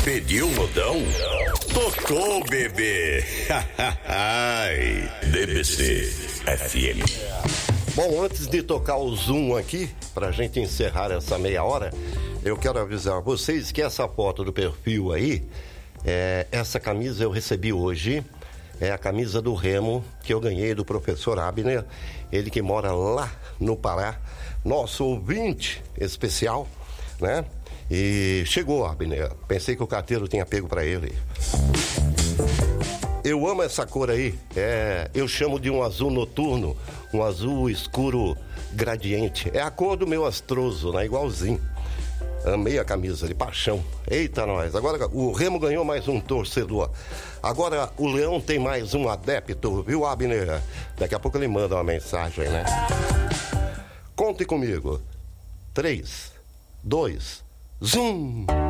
Pediu modão? Tocou, bebê. BBC FM. Bom, antes de tocar o Zoom aqui, pra gente encerrar essa meia hora, eu quero avisar vocês que essa foto do perfil aí, essa camisa eu recebi hoje, é a camisa do Remo que eu ganhei do professor Abner, ele que mora lá no Pará, nosso ouvinte especial, né? E chegou, Abner, pensei que o carteiro tinha pego pra ele. Eu amo essa cor aí, eu chamo de um azul noturno, um azul escuro gradiente. É a cor do meu astroso, né? Igualzinho. Amei a camisa de paixão. Eita, nós. Agora o Remo ganhou mais um torcedor. Agora o Leão tem mais um adepto, viu, Abner? Daqui a pouco ele manda uma mensagem, né? Conte comigo. 3, 2, zoom!